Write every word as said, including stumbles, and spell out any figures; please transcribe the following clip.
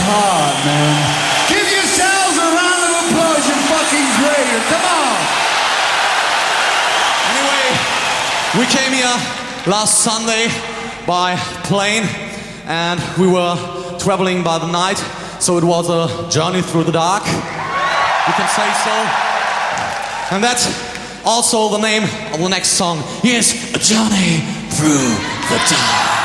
heart, man. Give yourselves a round of applause, you're fucking great. Come on. Anyway, we came here last Sunday by plane, and we were traveling by the night, so it was a journey through the dark, you can say so. And that's also the name of the next song. Here's A Journey Through the Dark.